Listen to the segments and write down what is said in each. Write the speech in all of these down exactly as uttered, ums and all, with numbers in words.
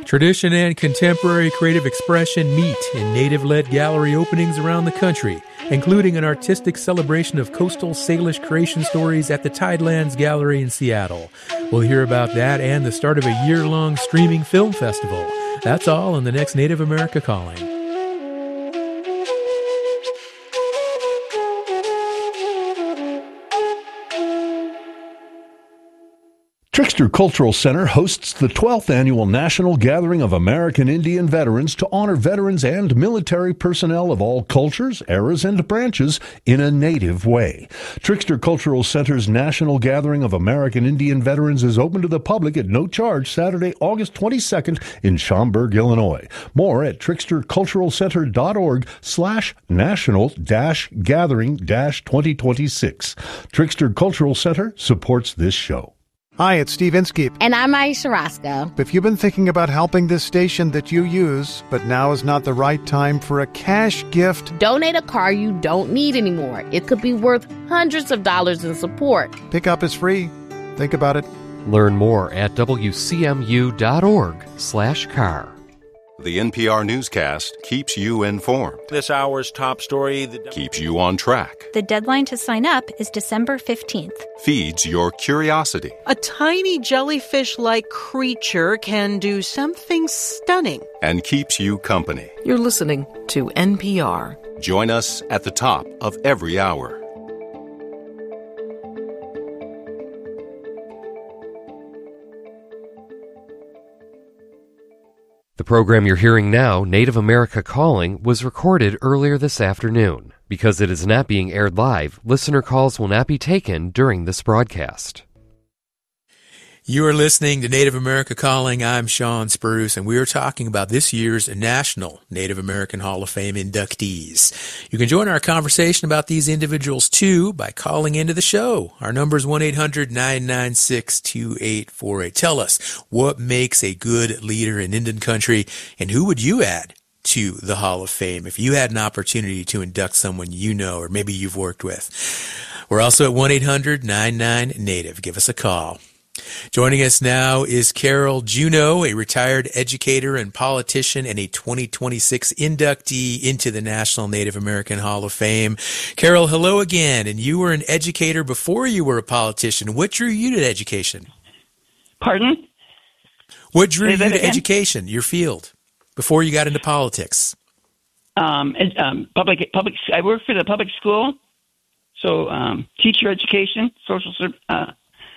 Tradition and contemporary creative expression meet in native-led gallery openings around the country, including an artistic celebration of coastal Salish creation stories at the Tidelands Gallery in Seattle. We'll hear about that and the start of a year-long streaming film festival. That's all in the next Native America Calling. Trickster Cultural Center hosts the twelfth Annual National Gathering of American Indian Veterans to honor veterans and military personnel of all cultures, eras, and branches in a Native way. Trickster Cultural Center's National Gathering of American Indian Veterans is open to the public at no charge Saturday, August twenty-second in Schaumburg, Illinois. More at tricksterculturalcenter.org slash national dash gathering dash 2026. Trickster Cultural Center supports this show. Hi, it's Steve Inskeep. And I'm Aisha Roscoe. If you've been thinking about helping this station that you use, but now is not the right time for a cash gift, donate a car you don't need anymore. It could be worth hundreds of dollars in support. Pickup is free. Think about it. Learn more at wcmu.org slash car. The N P R newscast keeps you informed. This hour's top story that keeps you on track. The deadline to sign up is December fifteenth. Feeds your curiosity. A tiny jellyfish-like creature can do something stunning. And keeps you company. You're listening to N P R. Join us at the top of every hour. The program you're hearing now, Native America Calling, was recorded earlier this afternoon. Because it is not being aired live, listener calls will not be taken during this broadcast. You are listening to Native America Calling. I'm Sean Spruce, and we are talking about this year's National Native American Hall of Fame inductees. You can join our conversation about these individuals, too, by calling into the show. Our number is one eight hundred nine nine six two eight four eight. Tell us, what makes a good leader in Indian country, and who would you add to the Hall of Fame if you had an opportunity to induct someone you know or maybe you've worked with? We're also at one eight hundred nine nine Native. Give us a call. Joining us now is Carol Juneau, a retired educator and politician and a twenty twenty-six inductee into the National Native American Hall of Fame. Carol, hello again. And you were an educator before you were a politician. What drew you to education? Pardon? What drew Say you that to again? education, your field, before you got into politics? Um, it- um, public, public. I work for the public school, so um, teacher education, social service. Uh,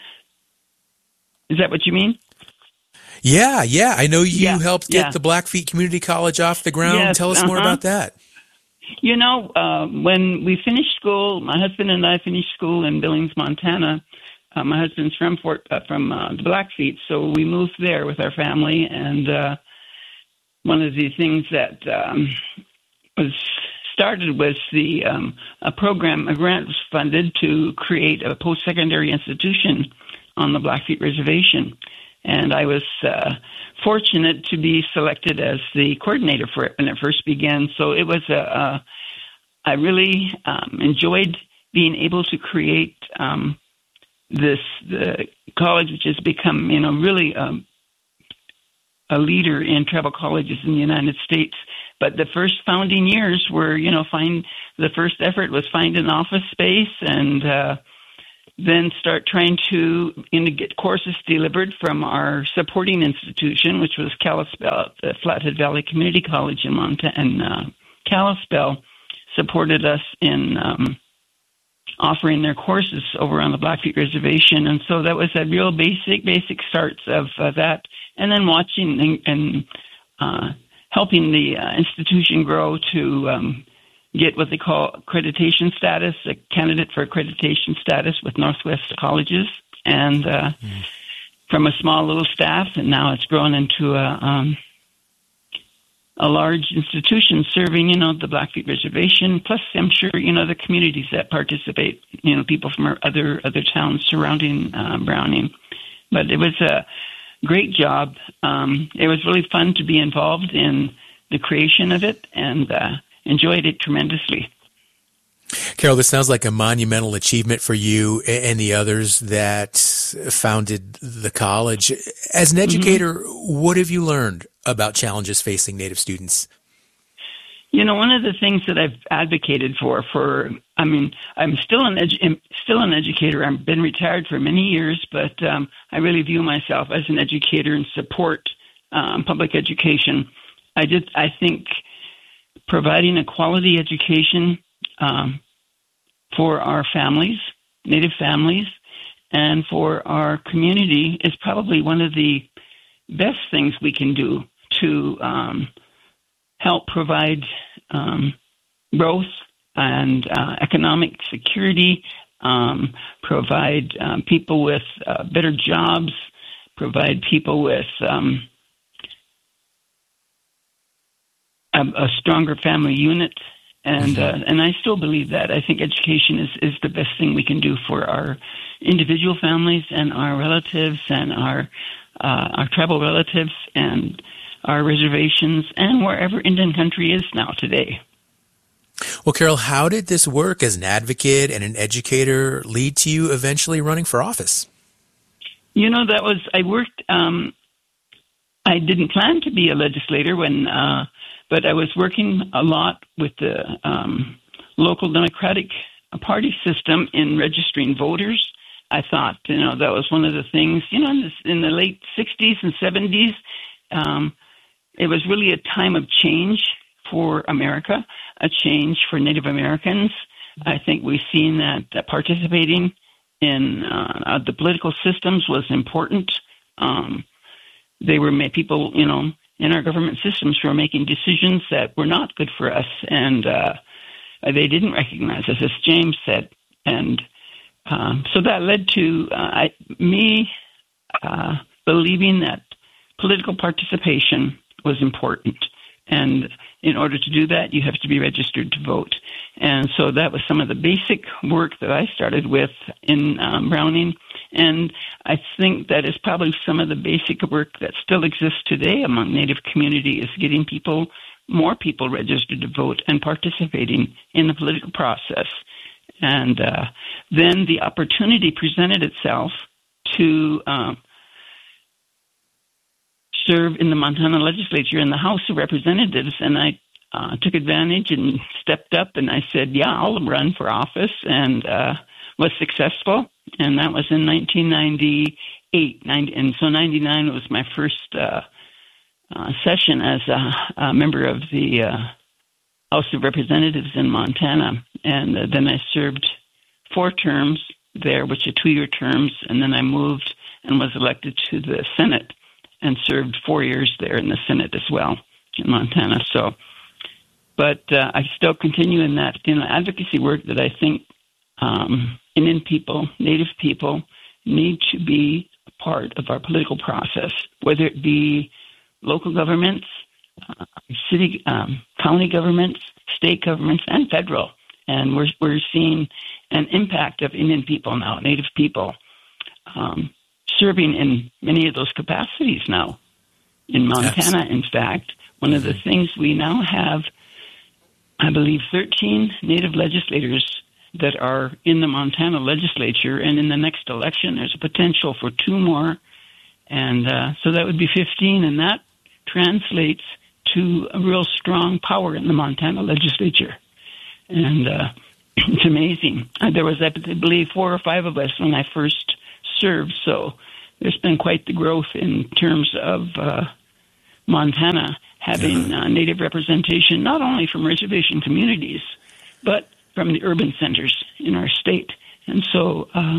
Is that what you mean? Yeah, yeah. I know you Yeah, helped get yeah. the Blackfeet Community College off the ground. Yes, Tell us more uh-huh. about that. You know, uh, when we finished school, my husband and I finished school in Billings, Montana. Uh, my husband's from Fort, uh, from uh, the Blackfeet, so we moved there with our family. And uh, one of the things that um, was started was the um, a program, a grant was funded to create a post-secondary institution on the Blackfeet Reservation. And I was uh, fortunate to be selected as the coordinator for it when it first began. So it was a, a I really um, enjoyed being able to create um, this the college, which has become, you know, really um, a leader in tribal colleges in the United States. But the first founding years were, you know, find the first effort was find an office space and uh, then start trying to you know, get courses delivered from our supporting institution, which was Kalispell, the Flathead Valley Community College in Montana. And uh, Kalispell supported us in um, offering their courses over on the Blackfeet Reservation. And so that was a real basic, basic start of uh, that. And then watching and, and uh, helping the uh, institution grow to um, get what they call accreditation status, a candidate for accreditation status with Northwest Colleges, and uh, mm. from a small little staff, and now it's grown into a um, a large institution serving, you know, the Blackfeet Reservation. Plus, I'm sure, you know, the communities that participate, you know, people from other other towns surrounding uh, Browning. But it was a great job. Um, it was really fun to be involved in the creation of it, and uh, enjoyed it tremendously. Carol, this sounds like a monumental achievement for you and the others that founded the college. As an educator, mm-hmm. what have you learned about challenges facing Native students? You know, one of the things that I've advocated for, for I mean, I'm still an edu- still an educator. I've been retired for many years, but um, I really view myself as an educator and support um, public education. I just, I think providing a quality education um, for our families, Native families, and for our community is probably one of the best things we can do to um, help provide um, growth and uh, economic security, um, provide um, people with uh, better jobs, provide people with um, a, a stronger family unit. And uh, and I still believe that. I think education is, is the best thing we can do for our individual families and our relatives and our uh, our tribal relatives and our reservations and wherever Indian country is now today. Well, Carol, how did this work as an advocate and an educator lead to you eventually running for office? You know, that was, I worked, um, I didn't plan to be a legislator when, uh, but I was working a lot with the um, local Democratic Party system in registering voters. I thought, you know, that was one of the things, you know, in, this, in the late sixties and seventies, um, it was really a time of change for America, a change for Native Americans. I think we've seen that uh, participating in uh, the political systems was important. Um, they were ma- people, you know, in our government systems were making decisions that were not good for us, and uh, they didn't recognize us, as James said. And um, so that led to uh, I, me uh, believing that political participation was important. And in order to do that, you have to be registered to vote. And so that was some of the basic work that I started with in um, Browning. And I think that is probably some of the basic work that still exists today among Native community, is getting people, more people registered to vote and participating in the political process. And uh, then the opportunity presented itself to um, serve in the Montana legislature in the House of Representatives, and I uh, took advantage and stepped up, and I said, yeah, I'll run for office, and uh, was successful, and that was in nineteen ninety-eight, ninety, and so ninety-nine was my first uh, uh, session as a, a member of the uh, House of Representatives in Montana, and uh, then I served four terms there, which are two-year terms, and then I moved and was elected to the Senate and served four years there in the Senate as well in Montana. So, but uh, I still continue in that, you know, advocacy work that I think um, Indian people, Native people, need to be a part of our political process, whether it be local governments, uh, city, um, county governments, state governments, and federal. And we're we're seeing an impact of Indian people now, Native people, um, serving in many of those capacities now. In Montana, in fact, one of the things we now have, I believe, thirteen Native legislators that are in the Montana legislature, and in the next election, there's a potential for two more, and uh, so that would be fifteen, and that translates to a real strong power in the Montana legislature. And uh, it's amazing. There was, I believe, four or five of us when I first served, so there's been quite the growth in terms of uh, Montana having uh, Native representation, not only from reservation communities, but from the urban centers in our state. And so, uh,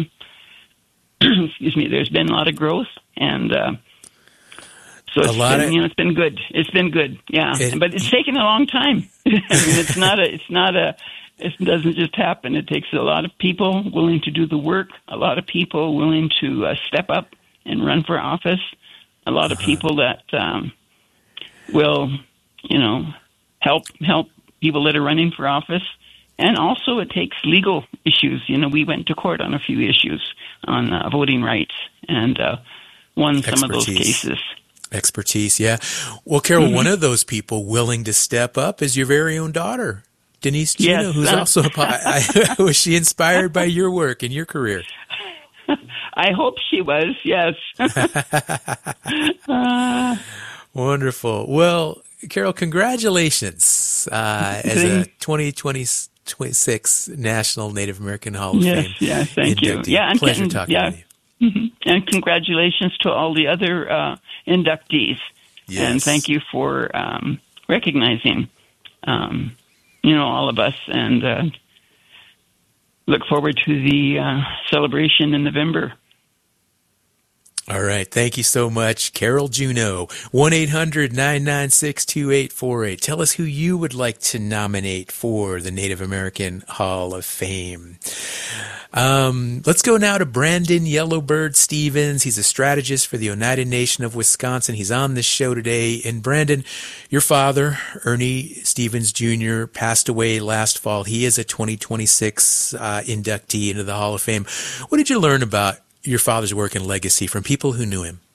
excuse me, there's been a lot of growth, and uh, so it's been, of, you know, it's been good. It's been good, yeah. It, but it's taken a long time. I mean, it's not a, it's not a, it doesn't just happen. It takes a lot of people willing to do the work, a lot of people willing to uh, step up and run for office, a lot of uh-huh. people that um, will, you know, help help people that are running for office. And also it takes legal issues. You know, we went to court on a few issues on uh, voting rights and uh, won Expertise. some of those cases. Expertise, yeah. Well, Carol, mm-hmm. one of those people willing to step up is your very own daughter, Denise Gino, yes, who's uh, also a I, was she inspired by your work and your career? I hope she was, yes. uh, Wonderful. Well, Carol, congratulations uh, as a twenty twenty-six National Native American Hall of yes, Fame. Yes, thank inductee. you. Yeah, and pleasure and, talking yeah. with you. Mm-hmm. And congratulations to all the other uh, inductees. Yes. And thank you for um, recognizing, um, you know, all of us. And uh, look forward to the uh, celebration in November. All right. Thank you so much, Carol Juneau. one eight hundred nine nine six two eight four eight. Tell us who you would like to nominate for the Native American Hall of Fame. Um, let's go now to Brandon Yellowbird Stevens. He's a strategist for the Oneida Nation of Wisconsin. He's on this show today. And Brandon, your father, Ernie Stevens Junior, passed away last fall. He is a twenty twenty-six uh, inductee into the Hall of Fame. What did you learn about your father's work and legacy from people who knew him?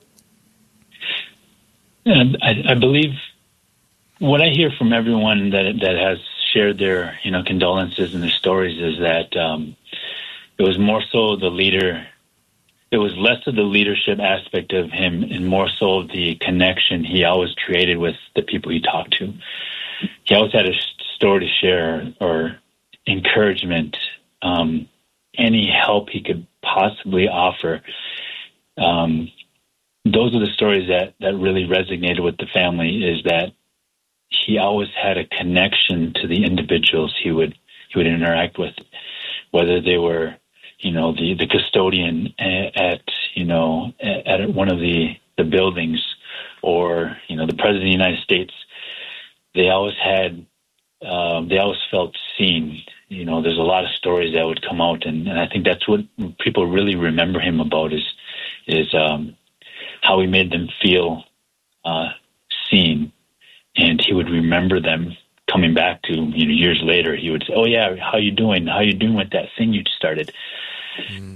And I, I believe what I hear from everyone that that has shared their, you know, condolences and their stories is that um, it was more so the leader. It was less of the leadership aspect of him and more so the connection he always created with the people he talked to. He always had a story to share or encouragement, um, any help he could possibly offer. Um, those are the stories that, that really resonated with the family, is that he always had a connection to the individuals he would he would interact with, whether they were, you know, the, the custodian at, you know, at, at one of the, the buildings, or, you know, the President of the United States. They always had, um, they always felt seen. You know, there's a lot of stories that would come out, and, and I think that's what people really remember him about is is um, how he made them feel uh, seen, and he would remember them coming back to, you know, years later. He would say, "Oh yeah, how you doing? How you doing with that thing you started?" Mm.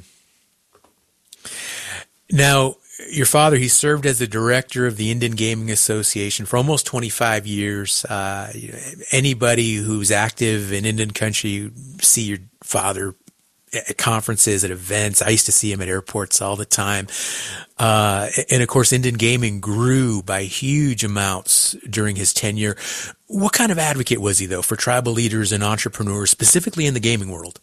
Now, your father, he served as the director of the Indian Gaming Association for almost twenty-five years. Uh, anybody who's active in Indian country, you see your father at conferences, at events. I used to see him at airports all the time. Uh, and of course, Indian gaming grew by huge amounts during his tenure. What kind of advocate was he, though, for tribal leaders and entrepreneurs, specifically in the gaming world?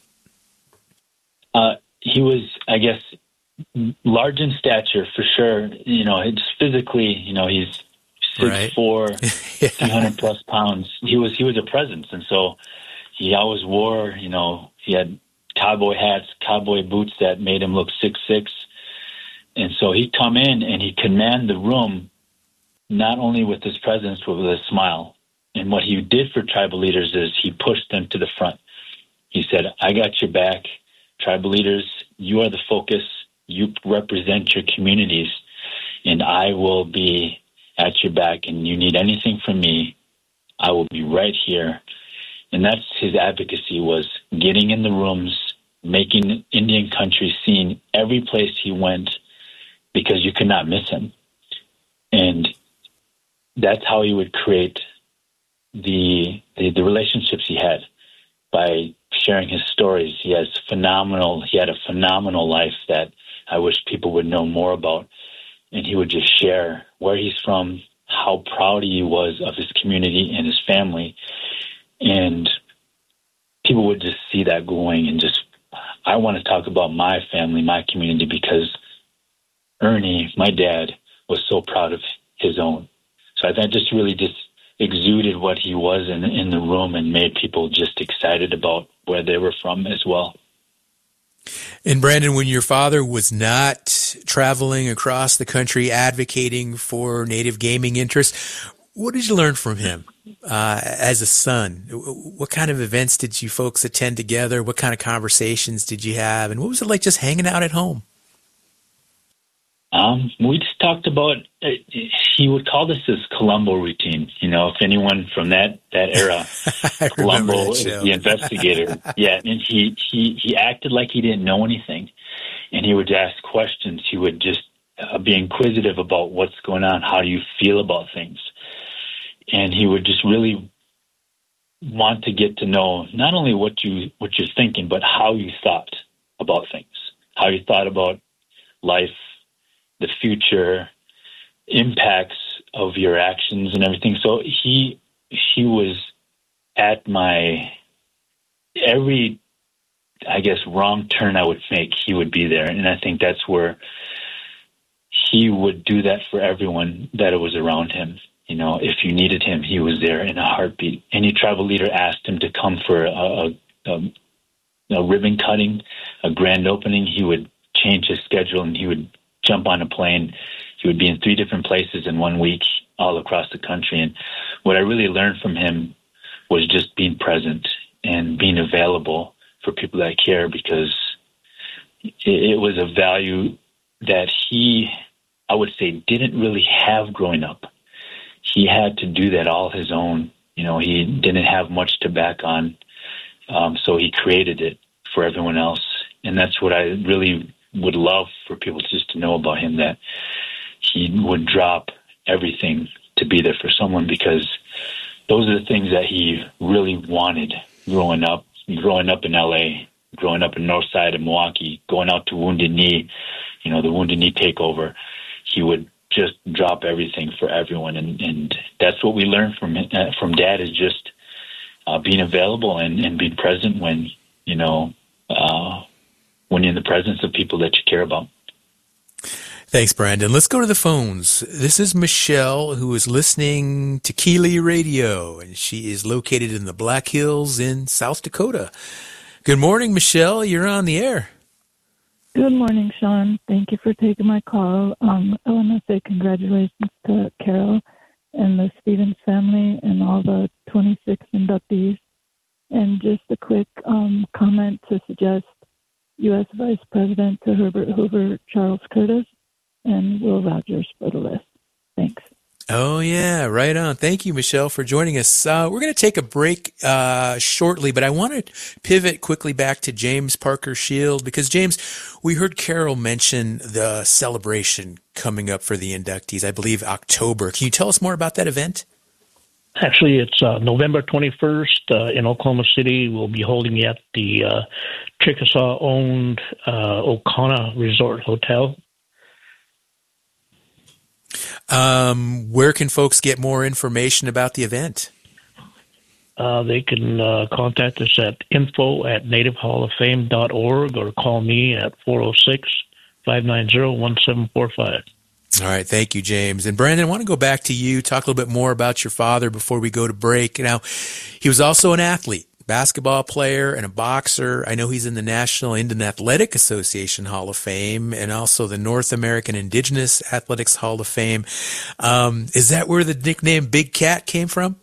Uh, he was, I guess, large in stature for sure. You know, it's physically, you know, he's six right. four, yeah. three hundred plus pounds. He was he was a presence, and so he always wore, you know, he had cowboy hats, cowboy boots that made him look six six, and so he'd come in and he'd command the room, not only with his presence but with a smile. And what he did for tribal leaders is he pushed them to the front. He said, "I got your back, tribal leaders. You are the focus. You represent your communities, and I will be at your back. And you need anything from me, I will be right here." And that's his advocacy, was getting in the rooms, making Indian country seen every place he went, because you could not miss him. And that's how he would create the the, the relationships he had by sharing his stories. He has phenomenal. He had a phenomenal life that I wish people would know more about. And he would just share where he's from, how proud he was of his community and his family. And people would just see that going and just, I want to talk about my family, my community, because Ernie, my dad, was so proud of his own. So that just really just exuded what he was in, in the room and made people just excited about where they were from as well. And Brandon, when your father was not traveling across the country advocating for Native gaming interests, what did you learn from him uh, as a son? What kind of events did you folks attend together? What kind of conversations did you have? And what was it like just hanging out at home? Um, we just talked about, uh, he would call this his Columbo routine. You know, if anyone from that, that era, Columbo is the investigator. Yeah, and he, he, he acted like he didn't know anything. And he would ask questions. He would just uh, be inquisitive about what's going on. How do you feel about things? And he would just really want to get to know not only what you what you're thinking, but how you thought about things, how you thought about life, the future, impacts of your actions and everything. So he he was at my every, I guess, wrong turn I would make, he would be there. And I think that's where he would do that for everyone that was around him. You know, if you needed him, he was there in a heartbeat. Any tribal leader asked him to come for a, a, a, a ribbon cutting, a grand opening, he would change his schedule and he would jump on a plane. He would be in three different places in one week all across the country. And what I really learned from him was just being present and being available for people that care, because it, it was a value that he, I would say, didn't really have growing up. He had to do that all his own. You know, he didn't have much to back on. Um, so he created it for everyone else. And that's what I really would love for people just to know about him, that he would drop everything to be there for someone, because those are the things that he really wanted growing up, growing up in L A, growing up in north side of Milwaukee, going out to Wounded Knee, you know, the Wounded Knee takeover. He would just drop everything for everyone. And, and that's what we learned from uh, from Dad, is just uh, being available and, and being present when, you know, uh, when you're in the presence of people that you care about. Thanks, Brandon. Let's go to the phones. This is Michelle, who is listening to Keeley Radio, and she is located in the Black Hills in South Dakota. Good morning, Michelle. You're on the air. Good morning, Sean. Thank you for taking my call. Um, I want to say congratulations to Carol and the Stevens family and all the twenty-six inductees. And just a quick um, comment to suggest U S Vice President to Herbert Hoover, Charles Curtis, and Will Rogers for the list. Thanks. Oh, yeah, right on. Thank you, Michelle, for joining us. Uh, we're going to take a break uh, shortly, but I want to pivot quickly back to James Parker Shield, because, James, we heard Carol mention the celebration coming up for the inductees, I believe October. Can you tell us more about that event? Actually, it's uh, November twenty-first uh, in Oklahoma City. We'll be holding it at the uh, Chickasaw-owned uh, O'Connor Resort Hotel. Um, where can folks get more information about the event? Uh, they can uh, contact us at info at native hall of fame dot org or call me at four oh six, five nine zero, one seven four five. All right. Thank you, James. And Brandon, I want to go back to you, talk a little bit more about your father before we go to break. Now, he was also an athlete, basketball player and a boxer. I know he's in the National Indian Athletic Association Hall of Fame and also the North American Indigenous Athletics Hall of Fame. Um, is that where the nickname Big Cat came from?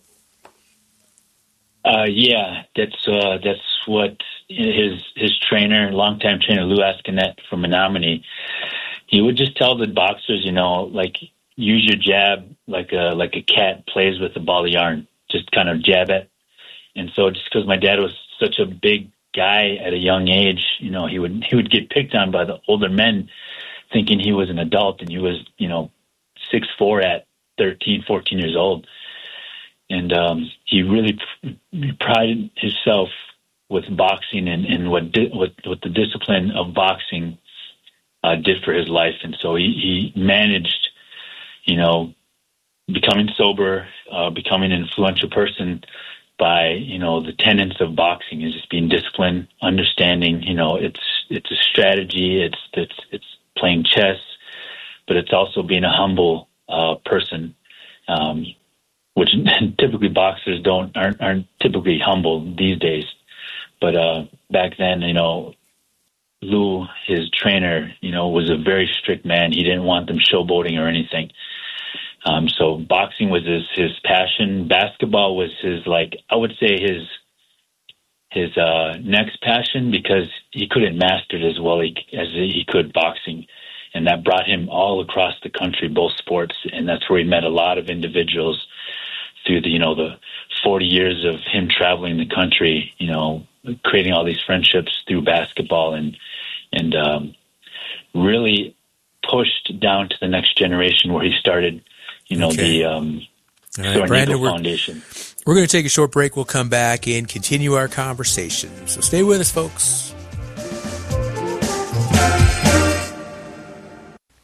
Uh, yeah, that's uh, that's what his his trainer, longtime trainer Lou Ascanet from Menominee, he would just tell the boxers, you know, like, use your jab like a like a cat plays with a ball of yarn, just kind of jab it. And so just because my dad was such a big guy at a young age, you know, he would he would get picked on by the older men thinking he was an adult, and he was, you know, six foot four at thirteen, fourteen years old. And um, he really prided himself with boxing and, and what, di- what what the discipline of boxing uh, did for his life. And so he, he managed, you know, becoming sober, uh, becoming an influential person by, you know, the tenets of boxing is just being disciplined, understanding, you know, it's it's a strategy, it's it's it's playing chess, but it's also being a humble uh, person, um, which typically boxers don't aren't, aren't typically humble these days. But uh, back then, you know, Lou, his trainer, you know, was a very strict man. He didn't want them showboating or anything. Um, so boxing was his, his passion. Basketball was his, like, I would say his his uh, next passion, because he couldn't master it as well as he could boxing. And that brought him all across the country, both sports. And that's where he met a lot of individuals through the, you know, the forty years of him traveling the country, you know, creating all these friendships through basketball, and, and um, really pushed down to the next generation where he started, you know, okay. the um, right, Brandon, we're, Foundation. We're going to take a short break. We'll come back and continue our conversation. So stay with us, folks.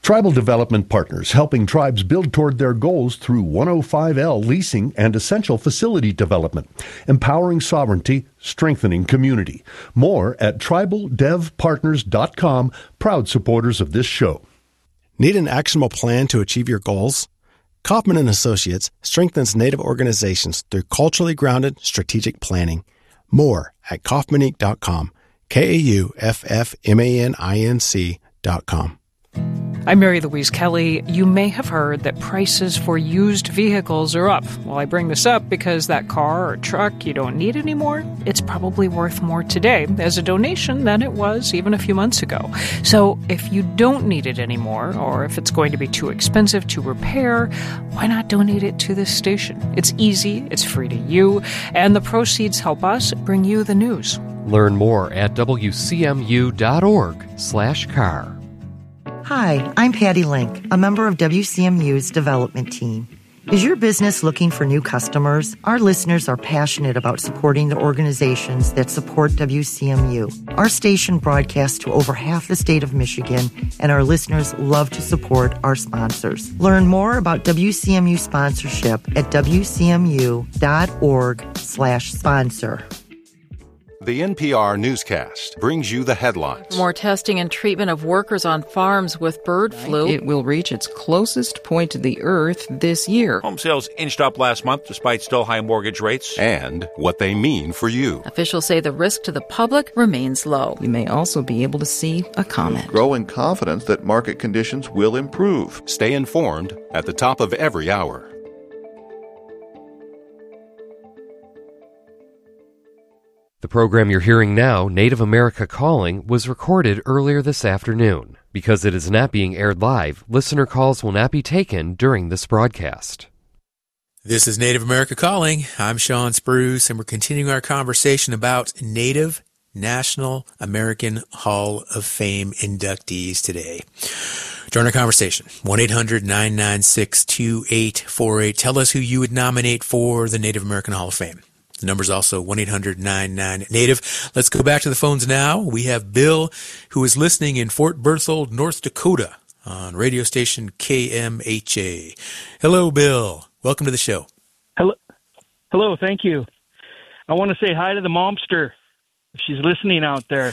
Tribal Development Partners, helping tribes build toward their goals through one oh five L leasing and essential facility development, empowering sovereignty, strengthening community. More at tribal dev partners dot com, proud supporters of this show. Need an actionable plan to achieve your goals? Kaufman and Associates strengthens Native organizations through culturally grounded strategic planning. More at kaufman inc dot com, K A U F F M A N I N C dot com. I'm Mary Louise Kelly. You may have heard that prices for used vehicles are up. Well, I bring this up because that car or truck you don't need anymore, it's probably worth more today as a donation than it was even a few months ago. So if you don't need it anymore, or if it's going to be too expensive to repair, why not donate it to this station? It's easy, it's free to you, and the proceeds help us bring you the news. Learn more at W C M U dot org slash car. Hi, I'm Patty Link, a member of W C M U's development team. Is your business looking for new customers? Our listeners are passionate about supporting the organizations that support W C M U. Our station broadcasts to over half the state of Michigan, and our listeners love to support our sponsors. Learn more about W C M U sponsorship at W C M U dot org slash sponsor. The N P R newscast brings you the headlines. More testing and treatment of workers on farms with bird flu. It will reach its closest point to the earth this year. Home sales inched up last month despite still high mortgage rates. And what they mean for you. Officials say the risk to the public remains low. You may also be able to see a comment. Growing confidence that market conditions will improve. Stay informed at the top of every hour. The program you're hearing now, Native America Calling, was recorded earlier this afternoon. Because it is not being aired live, listener calls will not be taken during this broadcast. This is Native America Calling. I'm Sean Spruce, and we're continuing our conversation about Native National American Hall of Fame inductees today. Join our conversation, one eight hundred nine nine six two eight four eight. Tell us who you would nominate for the Native American Hall of Fame. The number's also one eight hundred nine nine Native. Let's go back to the phones now. We have Bill, who is listening in Fort Berthold, North Dakota, on radio station K M H A. Hello, Bill. Welcome to the show. Hello. Hello, thank you. I want to say hi to the momster, if she's listening out there.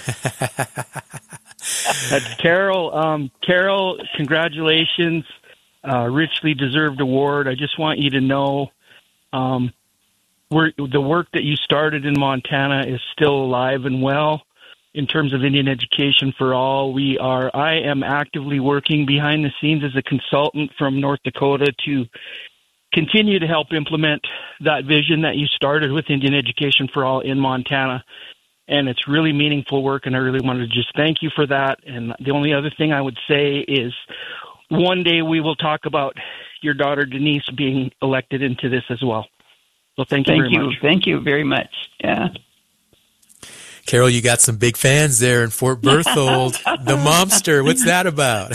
That's Carol. Um, Carol, congratulations. Uh, richly deserved award. I just want you to know um, We're, the work that you started in Montana is still alive and well in terms of Indian education for all. We are, I am actively working behind the scenes as a consultant from North Dakota to continue to help implement that vision that you started with Indian education for all in Montana. And it's really meaningful work, and I really wanted to just thank you for that. And the only other thing I would say is one day we will talk about your daughter Denise being elected into this as well. Well, thank you thank very you. much. Thank you very much. Yeah. Carol, you got some big fans there in Fort Berthold. The Momster, what's that about?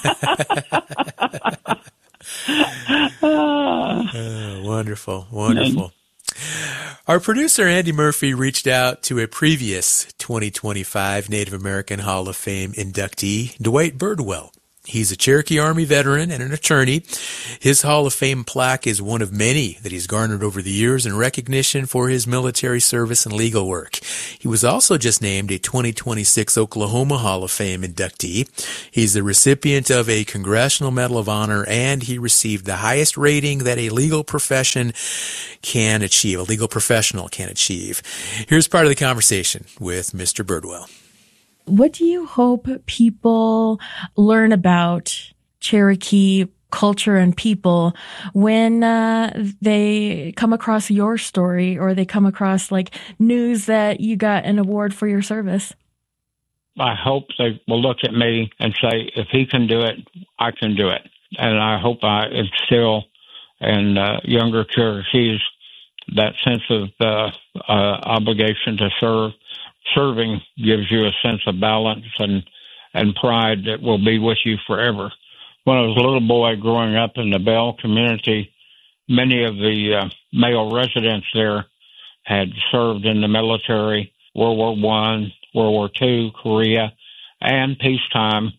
oh, wonderful, wonderful. Our producer, Andy Murphy, reached out to a previous twenty twenty-five Native American Hall of Fame inductee, Dwight Birdwell. He's a Cherokee Army veteran and an attorney. His Hall of Fame plaque is one of many that he's garnered over the years in recognition for his military service and legal work. He was also just named a twenty twenty-six Oklahoma Hall of Fame inductee. He's the recipient of a Congressional Medal of Honor, and he received the highest rating that a legal profession can achieve, a legal professional can achieve. Here's part of the conversation with Mister Birdwell. What do you hope people learn about Cherokee culture and people when uh, they come across your story, or they come across like news that you got an award for your service? I hope they will look at me and say, if he can do it, I can do it. And I hope I instill in uh, younger Cherokees that sense of uh, uh, obligation to serve. Serving gives you a sense of balance and, and pride that will be with you forever. When I was a little boy growing up in the Bell community, many of the uh, male residents there had served in the military, World War One, World War Two, Korea, and peacetime.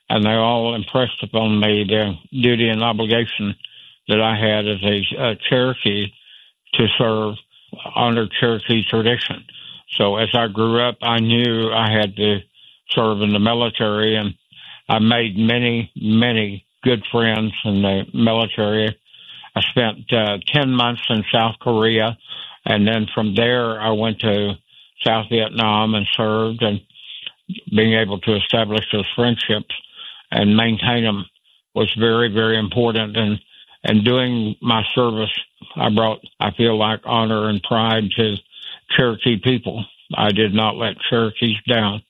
and they all impressed upon me the duty and obligation that I had as a, a Cherokee to serve, honor Cherokee tradition. So as I grew up, I knew I had to serve in the military, and I made many, many good friends in the military. I spent uh, ten months in South Korea, and then from there I went to South Vietnam and served, and being able to establish those friendships and maintain them was very, very important. And, and doing my service, I brought, I feel like, honor and pride to Cherokee people. I did not let Cherokees down.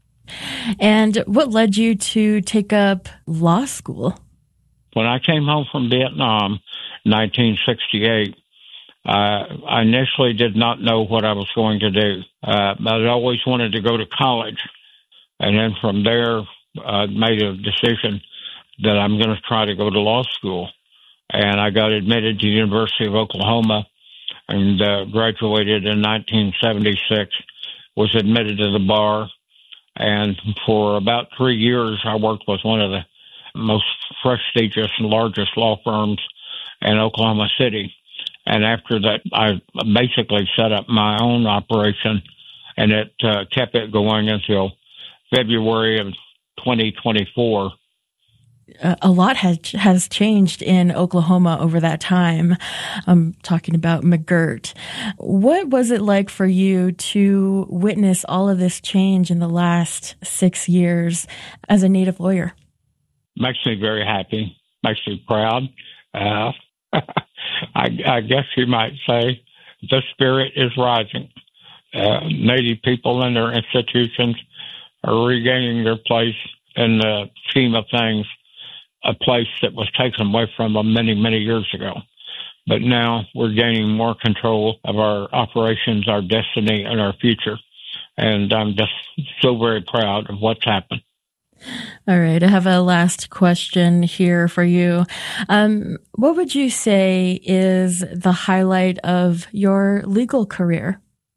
And what led you to take up law school? When I came home from Vietnam, nineteen sixty-eight, uh, I initially did not know what I was going to do. Uh, I always wanted to go to college. And then from there, I uh, made a decision that I'm going to try to go to law school. And I got admitted to the University of Oklahoma and uh, graduated in nineteen seventy-six, was admitted to the bar. And for about three years, I worked with one of the most prestigious and largest law firms in Oklahoma City. And after that, I basically set up my own operation, and it uh, kept it going until February of twenty twenty-four. A lot has has changed in Oklahoma over that time. I'm talking about McGirt. What was it like for you to witness all of this change in the last six years as a Native lawyer? Makes me very happy. Makes me proud. Uh, I, I guess you might say the spirit is rising. Uh, Native people and their institutions are regaining their place in the scheme of things, a place that was taken away from them many, many years ago. But now we're gaining more control of our operations, our destiny, and our future. And I'm just so very proud of what's happened. All right. I have a last question here for you. Um, what would you say is the highlight of your legal career?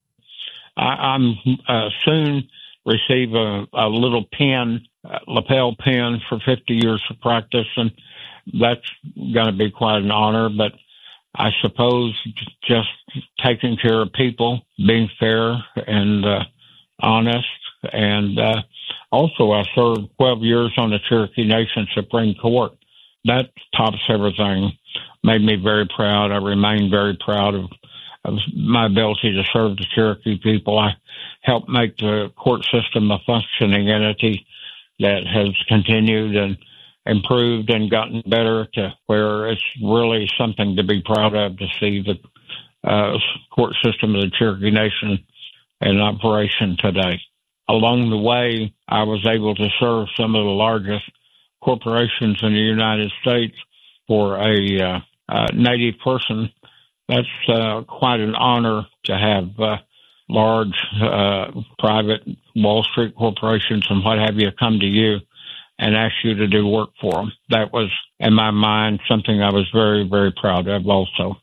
I, I'm uh, soon receive a, a little pen, a lapel pen for fifty years of practice, and that's going to be quite an honor. But I suppose just taking care of people, being fair and uh, honest, and uh, also I served twelve years on the Cherokee Nation Supreme Court. That tops everything. Made me very proud. I remain very proud of, of my ability to serve the Cherokee people. I helped make the court system a functioning entity that has continued and improved and gotten better to where it's really something to be proud of to see the uh, court system of the Cherokee Nation in operation today. Along the way, I was able to serve some of the largest corporations in the United States. For a uh, uh, Native person, that's uh, quite an honor to have uh, large uh, private Wall Street corporations and what have you come to you and ask you to do work for them. That was, in my mind, something I was very, very proud of also.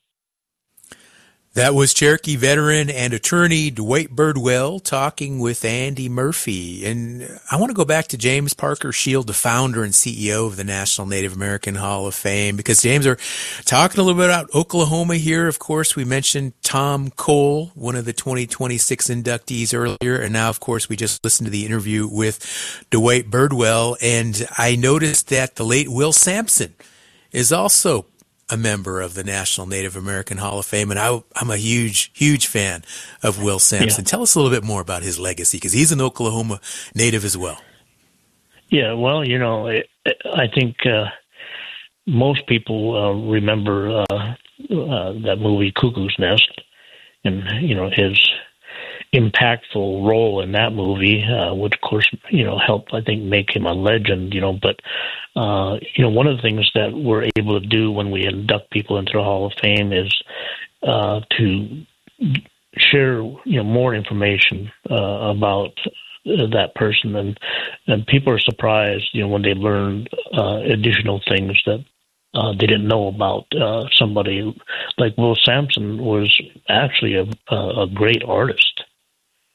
That was Cherokee veteran and attorney Dwight Birdwell talking with Andy Murphy. And I want to go back to James Parker Shield, the founder and C E O of the National Native American Hall of Fame, because James, are talking a little bit about Oklahoma here. Of course, we mentioned Tom Cole, one of the twenty twenty-six inductees earlier. And now, of course, we just listened to the interview with Dwight Birdwell. And I noticed that the late Will Sampson is also a member of the National Native American Hall of Fame, and I, I'm a huge, huge fan of Will Sampson. Yeah. Tell us a little bit more about his legacy, because he's an Oklahoma native as well. Yeah, well, you know, I think uh, most people uh, remember uh, uh, that movie Cuckoo's Nest, and, you know, his impactful role in that movie, uh, which, of course, you know, helped, I think, make him a legend, you know, but Uh, you know, one of the things that we're able to do when we induct people into the Hall of Fame is uh, to share, you know, more information uh, about uh, that person, and and people are surprised, you know, when they learn uh, additional things that uh, they didn't know about. Uh, somebody like Will Sampson was actually a, a great artist.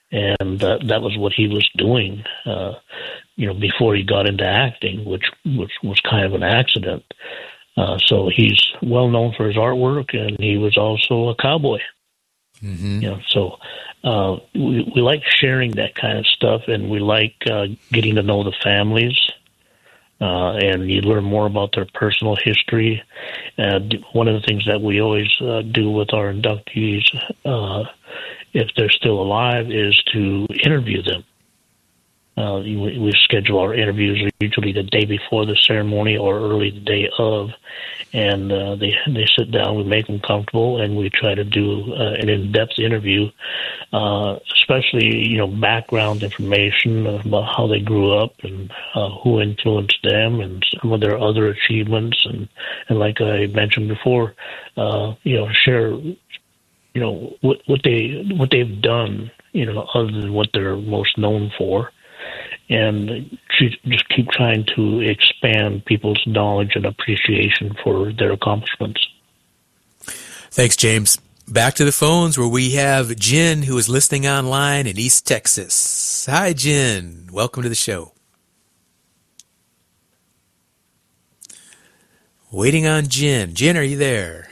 and uh, that was what he was doing, uh, you know, before he got into acting, which which was kind of an accident. Uh, so he's well known for his artwork, and he was also a cowboy. Mm-hmm. You know, so uh, we we like sharing that kind of stuff, and we like uh, getting to know the families. Uh, and you learn more about their personal history. Uh, one of the things that we always uh, do with our inductees, uh, if they're still alive, is to interview them. Uh, we, we schedule our interviews usually the day before the ceremony or early the day of, and uh, they they sit down, we make them comfortable, and we try to do uh, an in-depth interview, uh, especially, you know, background information about how they grew up and uh, who influenced them and some of their other achievements, and, and like I mentioned before, uh, you know, share, you know, what what they what they've done, you know, other than what they're most known for. And just keep trying to expand people's knowledge and appreciation for their accomplishments. Thanks, James. Back to the phones where we have Jen, who is listening online in East Texas. Hi, Jen. Welcome to the show. Waiting on Jen. Jen, are you there?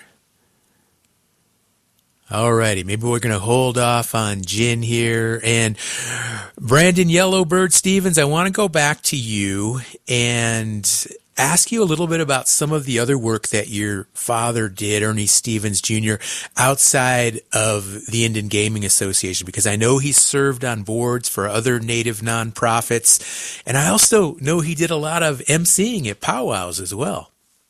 Alrighty, maybe we're going to hold off on Jen here. And Brandon Yellowbird Stevens, I want to go back to you and ask you a little bit about some of the other work that your father did, Ernie Stevens Junior, outside of the Indian Gaming Association, because I know he served on boards for other Native nonprofits, and I also know he did a lot of emceeing at powwows as well.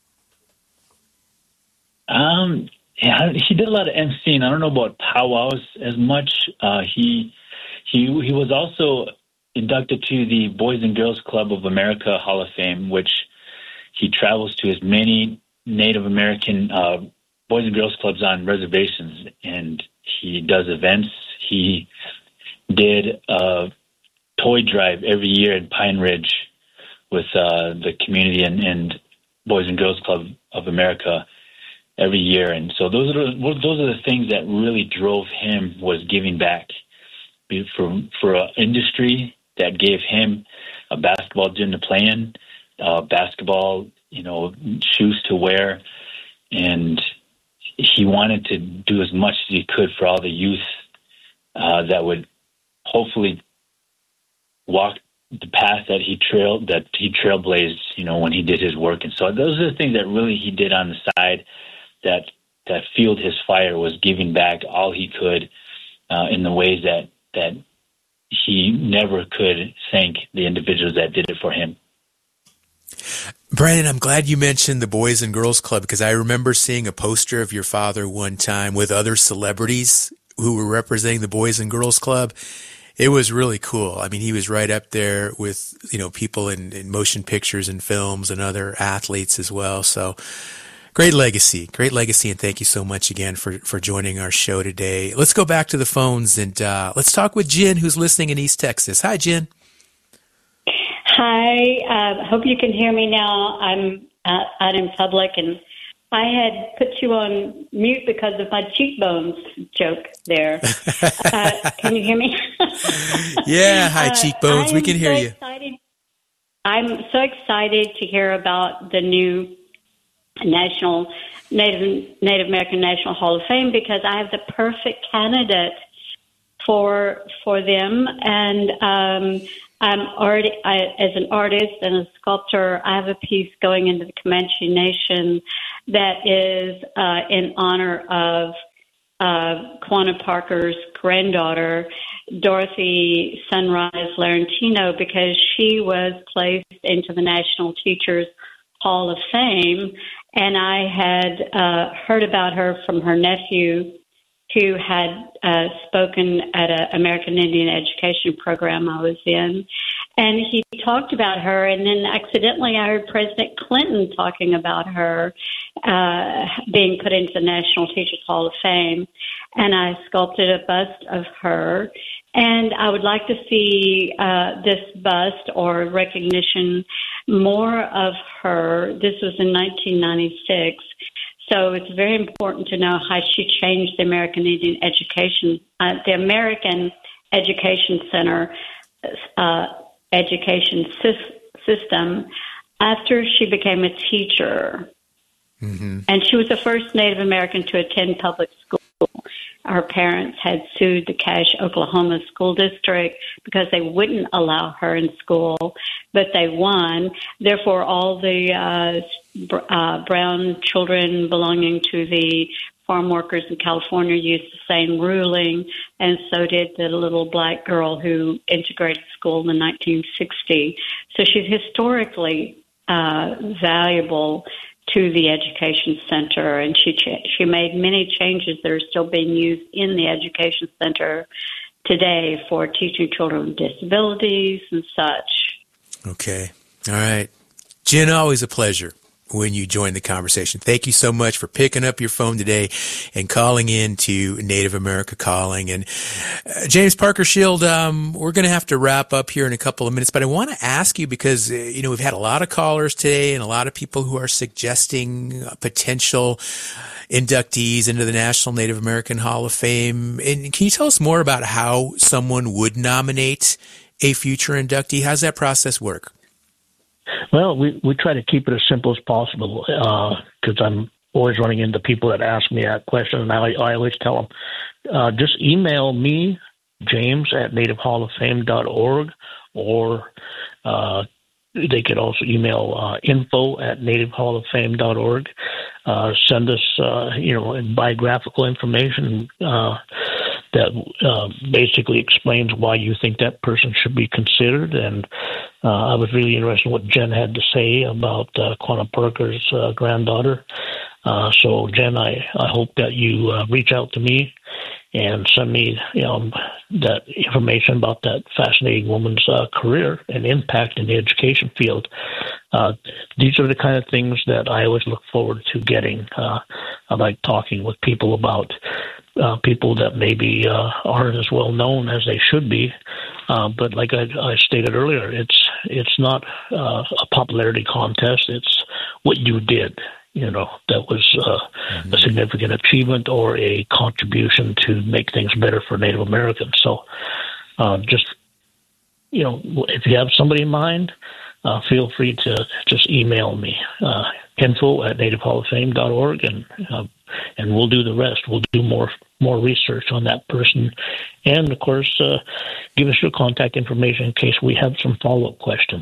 Um. Yeah, he did a lot of emceeing. I don't know about powwows as much. Uh, he he he was also inducted to the Boys and Girls Club of America Hall of Fame, which he travels to as many Native American uh, Boys and Girls Clubs on reservations, and he does events. He did a toy drive every year in Pine Ridge with uh, the community and, and Boys and Girls Club of America every year. And so those are the, those are the things that really drove him, was giving back for for an industry that gave him a basketball gym to play in, uh, basketball, you know, shoes to wear, and he wanted to do as much as he could for all the youth uh, that would hopefully walk the path that he trailed that he trailblazed, you know, when he did his work. And so those are the things that really he did on the side that that fueled his fire, was giving back all he could uh, in the ways that that he never could thank the individuals that did it for him. Brandon, I'm glad you mentioned the Boys and Girls Club, because I remember seeing a poster of your father one time with other celebrities who were representing the Boys and Girls Club. It was really cool. I mean, he was right up there with, you know, people in, in motion pictures and films and other athletes as well. So great legacy, great legacy, and thank you so much again for, for joining our show today. Let's go back to the phones and uh, let's talk with Jen, who's listening in East Texas. Hi, Jen. Hi. I uh, hope you can hear me now. I'm uh, out in public, and I had put you on mute because of my cheekbones joke there. uh, can you hear me? Yeah. Hi, cheekbones. Uh, we can hear so you. Excited. I'm so excited to hear about the new National Native Native American National Hall of Fame, because I have the perfect candidate for for them, and um, I'm already I, as an artist and a sculptor. I have a piece going into the Comanche Nation that is uh, in honor of uh, Quanah Parker's granddaughter, Dorothy Sunrise Larentino, because she was placed into the National Teachers Hall of Fame. And I had uh, heard about her from her nephew, who had uh, spoken at an American Indian education program I was in. And he talked about her, and then accidentally I heard President Clinton talking about her uh, being put into the National Teachers Hall of Fame. And I sculpted a bust of her. And I would like to see uh, this bust or recognition, more of her. This was in nineteen ninety-six. So it's very important to know how she changed the American Indian education, uh, the American education center, uh, education sy- system after she became a teacher. Mm-hmm. And she was the first Native American to attend public school. Her parents had sued the Cache, Oklahoma school district because they wouldn't allow her in school, but they won. Therefore, all the uh, uh, brown children belonging to the farm workers in California used the same ruling, and so did the little black girl who integrated school in nineteen sixty. So she's historically uh, valuable to the education center, and she ch- she made many changes that are still being used in the education center today for teaching children with disabilities and such. Okay. All right. Jen, always a pleasure when you join the conversation. Thank you so much for picking up your phone today and calling in to Native America Calling. And uh, James Parker Shield, um, we're going to have to wrap up here in a couple of minutes, but I want to ask you because, uh, you know, we've had a lot of callers today and a lot of people who are suggesting uh, potential inductees into the National Native American Hall of Fame. And can you tell us more about how someone would nominate a future inductee? How's that process work? Well, we, we try to keep it as simple as possible because uh, I'm always running into people that ask me that question, and I, I always tell them, uh, just email me, James, at native hall of fame dot org, or uh, they could also email uh, info at native hall of fame dot org. Uh, send us, uh, you know, biographical information uh, that uh, basically explains why you think that person should be considered. And uh, I was really interested in what Jen had to say about uh, Quanah Parker's uh, granddaughter. Uh, so, Jen, I, I hope that you uh, reach out to me and send me you know, that information about that fascinating woman's uh, career and impact in the education field. Uh, these are the kind of things that I always look forward to getting. Uh, I like talking with people about uh, people that maybe uh, aren't as well known as they should be. Uh, but like I, I stated earlier, it's it's not uh, a popularity contest. It's what you did. You know, that was uh, mm-hmm. a significant achievement or a contribution to make things better for Native Americans. So uh, just, you know, if you have somebody in mind, uh, feel free to just email me, uh, info at native hall of fame dot org, and uh, and we'll do the rest. We'll do more more research on that person. And, of course, uh, give us your contact information in case we have some follow-up questions.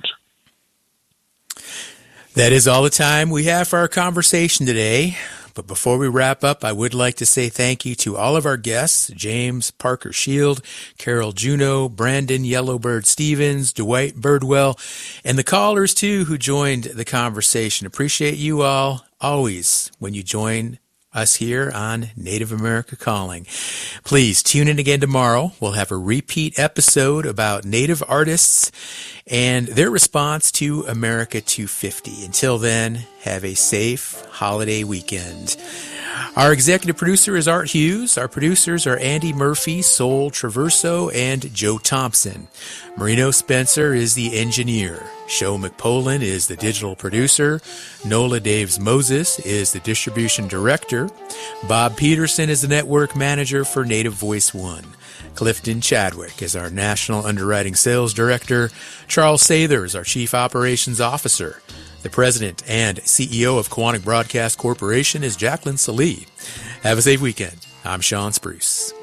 That is all the time we have for our conversation today. But before we wrap up, I would like to say thank you to all of our guests, James Parker Shield, Carol Juneau, Brandon Yellowbird Stevens, Dwight Birdwell, and the callers, too, who joined the conversation. Appreciate you all always when you join us here on Native America Calling. Please tune in again tomorrow. We'll have a repeat episode about Native artists and their response to America two fifty. Until then, have a safe holiday weekend. Our executive producer is Art Hughes. Our producers are Andy Murphy, Sol Traverso, and Joe Thompson. Marino Spencer is the engineer. Sho McPolin is the digital producer. Nola Daves Moses is the distribution director. Bob Peterson is the network manager for Native Voice One. Clifton Chadwick is our national underwriting sales director. Charles Sather is our chief operations officer. The president and C E O of Quanah Broadcast Corporation is Jacqueline Salee. Have a safe weekend. I'm Sean Spruce.